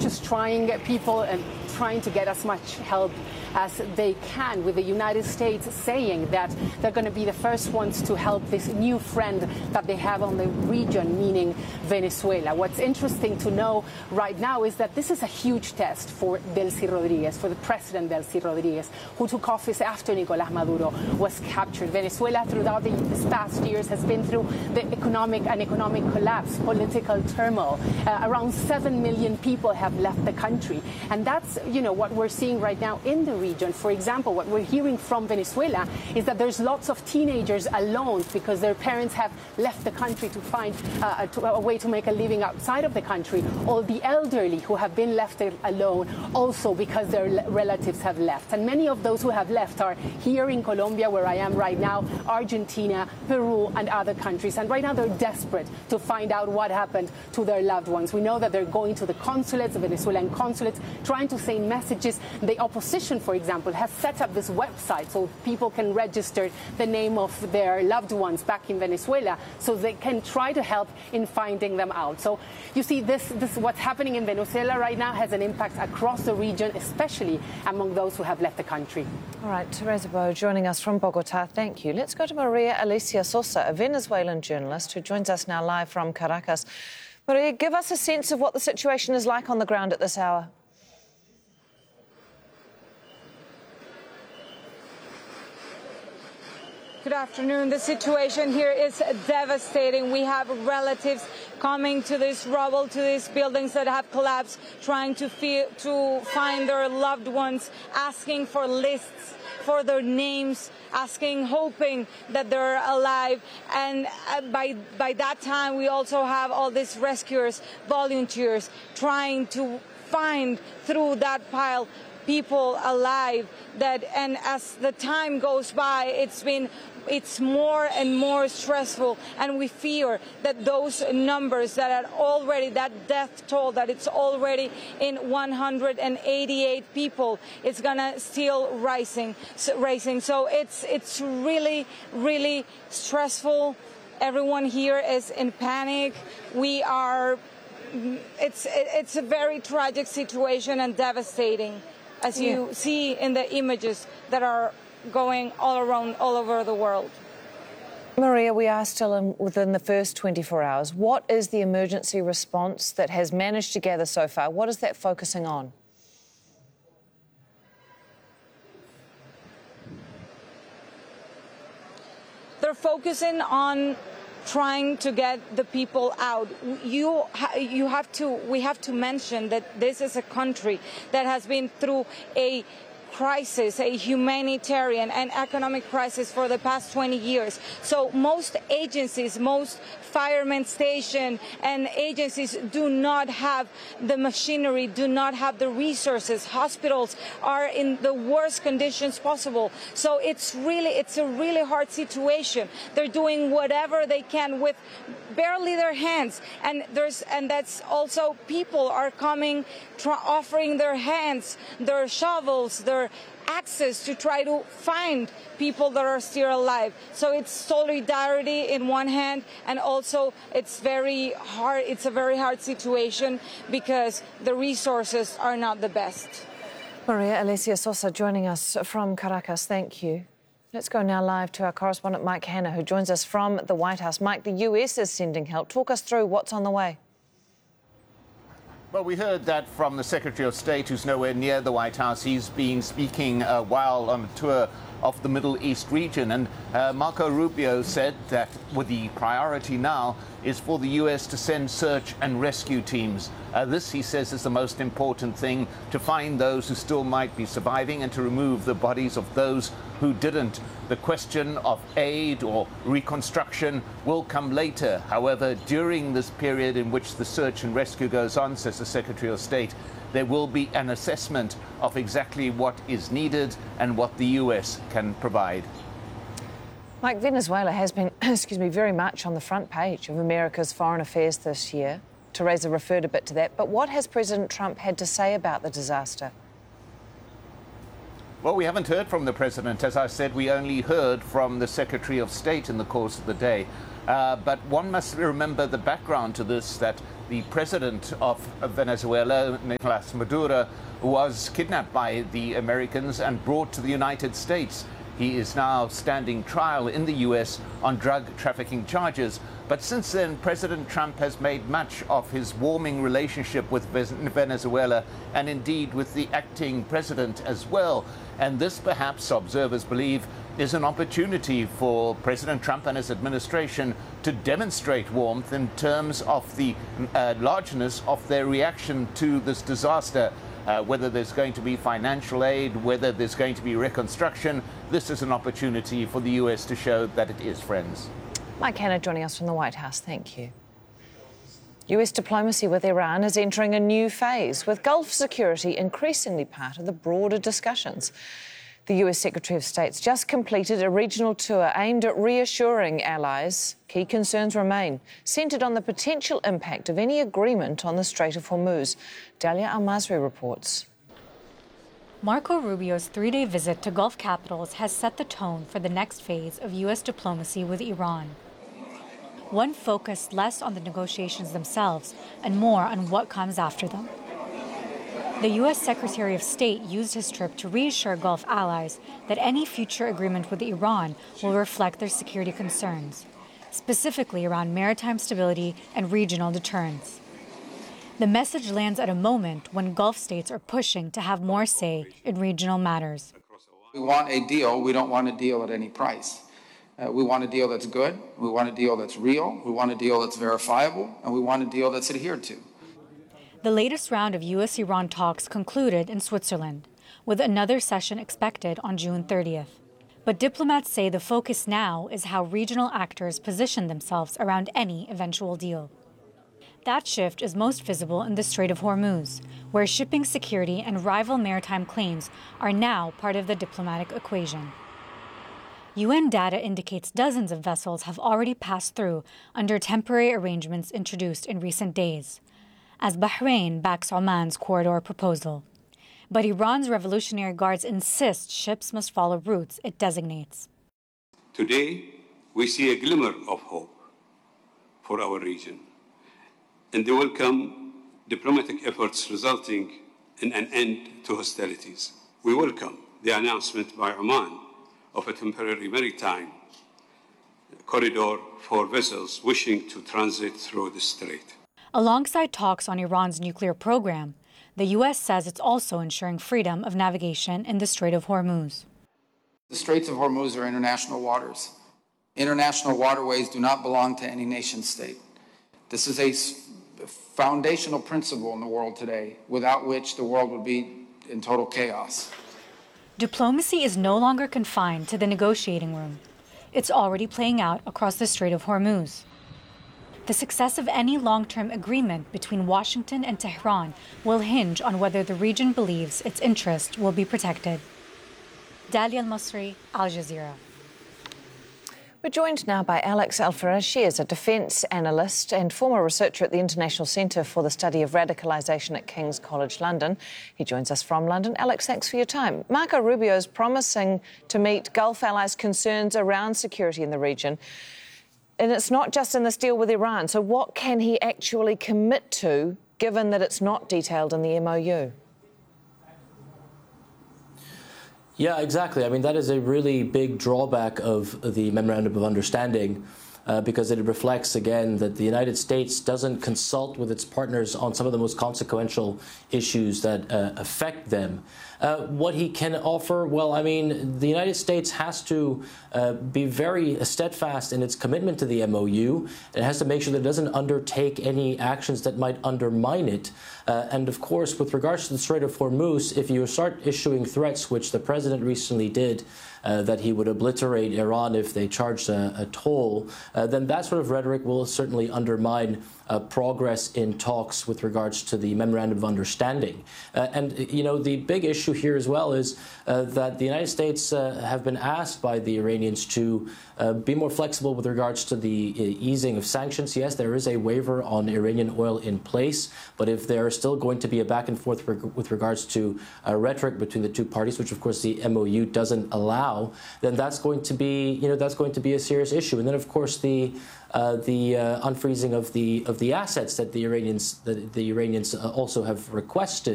just trying people and trying to get as much help as they can, with the United States saying that they're going to be the first ones to help this new friend that they have on the region, meaning Venezuela. What's interesting to know right now is that this is a huge test for Delcy Rodriguez, for the president Delcy Rodriguez, who took office after Nicolás Maduro was captured. Venezuela, throughout these past years, has been through the economic collapse, political turmoil. Around 7 million people have left the country. And that's, what we're seeing right now in the region. For example, what we're hearing from Venezuela is that there's lots of teenagers alone because their parents have left the country to find a way to make a living outside of the country. All the elderly who have been left alone also because their relatives have left. And many of those who have left are here in Colombia, where I am right now, Argentina, Peru, and other countries. And right now they're desperate to find out what happened to their loved ones. We know that they're going to the consulates, the Venezuelan consulates, trying to send messages. The opposition, for example, has set up this website so people can register the name of their loved ones back in Venezuela so they can try to help in finding them out. So you see, this what's happening in Venezuela right now has an impact across the region, especially among those who have left the country. All right, Teresa Bo joining us from Bogota. Thank you. Let's go to Maria Alicia Sosa, a Venezuelan journalist who joins us now live from Caracas. Maria, give us a sense of what the situation is like on the ground at this hour. Good afternoon. The situation here is devastating. We have relatives coming to this rubble, to these buildings that have collapsed, trying to find their loved ones, asking for lists for their names, hoping that they're alive. And by that time, we also have all these rescuers, volunteers, trying to find through that pile people alive. And as the time goes by, it's more and more stressful, and we fear that those numbers that are already, that death toll, that it's already in 188 people, it's gonna still rising. So it's really, really stressful. Everyone here is in panic. It's a very tragic situation and devastating, as you see in the images that are going all over the world. Maria, we are still within the first 24 hours. What is the emergency response that has managed to gather so far? What is that focusing on? They're focusing on trying to get the people out. We have to mention that this is a country that has been through a crisis, a humanitarian and economic crisis for the past 20 years. So most agencies, most firemen station and agencies do not have the machinery, do not have the resources. Hospitals are in the worst conditions possible. So it's a really hard situation. They're doing whatever they can with barely their hands, and that's also people are coming, offering their hands, their shovels, their axes to try to find people that are still alive. So it's solidarity in one hand, and also it's very hard. It's a very hard situation because the resources are not the best. Maria Alicia Sosa joining us from Caracas. Thank you. Let's go now live to our correspondent Mike Hanna, who joins us from the White House. Mike, the US is sending help. Talk us through what's on the way. Well, we heard that from the Secretary of State, who's nowhere near the White House. He's been speaking while on a tour of the Middle East region. And Marco Rubio said that the priority now is for the U.S. to send search and rescue teams. This, he says, is the most important thing, to find those who still might be surviving and to remove the bodies of those who didn't. The question of aid or reconstruction will come later. However, during this period in which the search and rescue goes on, says the Secretary of State, there will be an assessment of exactly what is needed and what the U.S. can provide. Mike, Venezuela has been, very much on the front page of America's foreign affairs this year. Teresa referred a bit to that, but what has President Trump had to say about the disaster? Well, we haven't heard from the president. As I said, we only heard from the Secretary of State in the course of the day. But one must remember the background to this, that the president of Venezuela, Nicolas Maduro, was kidnapped by the Americans and brought to the United States. He is now standing trial in the U.S. on drug trafficking charges. But since then, President Trump has made much of his warming relationship with Venezuela and indeed with the acting president as well. And this, perhaps, observers believe, is an opportunity for President Trump and his administration to demonstrate warmth in terms of the largeness of their reaction to this disaster. Whether there's going to be financial aid, whether there's going to be reconstruction, this is an opportunity for the U.S. to show that it is friends. Mike Hanna joining us from the White House. Thank you. US diplomacy with Iran is entering a new phase, with Gulf security increasingly part of the broader discussions. The US Secretary of State's just completed a regional tour aimed at reassuring allies. Key concerns remain, centred on the potential impact of any agreement on the Strait of Hormuz. Dalia Al-Masri reports. Marco Rubio's three-day visit to Gulf capitals has set the tone for the next phase of US diplomacy with Iran. One focused less on the negotiations themselves and more on what comes after them. The U.S. Secretary of State used his trip to reassure Gulf allies that any future agreement with Iran will reflect their security concerns, specifically around maritime stability and regional deterrence. The message lands at a moment when Gulf states are pushing to have more say in regional matters. We want a deal. We don't want a deal at any price. We want a deal that's good. We want a deal that's real. We want a deal that's verifiable. And we want a deal that's adhered to. The latest round of U.S.-Iran talks concluded in Switzerland, with another session expected on June 30th. But diplomats say the focus now is how regional actors position themselves around any eventual deal. That shift is most visible in the Strait of Hormuz, where shipping security and rival maritime claims are now part of the diplomatic equation. UN data indicates dozens of vessels have already passed through under temporary arrangements introduced in recent days, as Bahrain backs Oman's corridor proposal. But Iran's Revolutionary Guards insist ships must follow routes it designates. Today, we see a glimmer of hope for our region, and they welcome diplomatic efforts resulting in an end to hostilities. We welcome the announcement by Oman of a temporary maritime corridor for vessels wishing to transit through the strait. Alongside talks on Iran's nuclear program, the U.S. says it's also ensuring freedom of navigation in the Strait of Hormuz. The Straits of Hormuz are international waters. International waterways do not belong to any nation state. This is a foundational principle in the world today, without which the world would be in total chaos. Diplomacy is no longer confined to the negotiating room. It's already playing out across the Strait of Hormuz. The success of any long-term agreement between Washington and Tehran will hinge on whether the region believes its interests will be protected. Dalia Al-Masri, Al Jazeera. We're joined now by Alex Alfaraj. She is a defence analyst and former researcher at the International Centre for the Study of Radicalisation at King's College London. He joins us from London. Alex, thanks for your time. Marco Rubio is promising to meet Gulf allies' concerns around security in the region. And it's not just in this deal with Iran. So what can he actually commit to, given that it's not detailed in the MOU? Yeah, exactly. I mean, that is a really big drawback of the Memorandum of Understanding, because it reflects, again, that the United States doesn't consult with its partners on some of the most consequential issues that affect them. What he can offer, well, I mean, the United States has to be very steadfast in its commitment to the MOU. It has to make sure that it doesn't undertake any actions that might undermine it. And of course, with regards to the Strait of Hormuz, if you start issuing threats, which the president recently did, that he would obliterate Iran if they charged a toll, then that sort of rhetoric will certainly undermine progress in talks with regards to the Memorandum of Understanding. And, you know, the big issue here as well is that the United States have been asked by the Iranians to be more flexible with regards to the easing of sanctions. Yes, there is a waiver on Iranian oil in place, but if there is still going to be a back and forth with regards to rhetoric between the two parties, which of course the MOU doesn't allow, then that's going to be, you know, that's going to be a serious issue. And then, of course, the the unfreezing of the assets that the Iranians also have requested.